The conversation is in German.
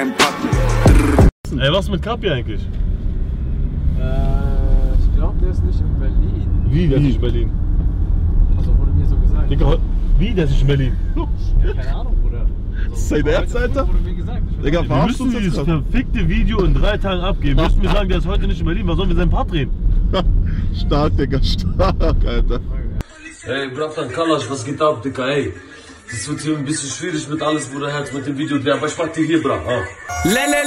Ey, was ist mit Kapi eigentlich? Ich glaube, der ist nicht in Berlin. Wie, der ist nicht in Berlin? Also wurde mir so gesagt. Digga, wie, der ist nicht in Berlin? Ja, keine Ahnung, Bruder. Das ist sein Ernst, Alter? Wurde mir gesagt. Digga, Wir verarschst müssen uns dieses jetzt? verfickte Video in 3 Tagen abgeben. Wir müssen mir sagen, der ist heute nicht in Berlin. Was sollen wir seinen Part drehen? Stark, Digga, stark, Alter. Ey, Bratan Kalash, was geht ab, Digga, ey? Das wird hier ein bisschen schwierig mit alles, Bruder, Herz, mit dem Video drehen, aber ich pack dir hier, Bra.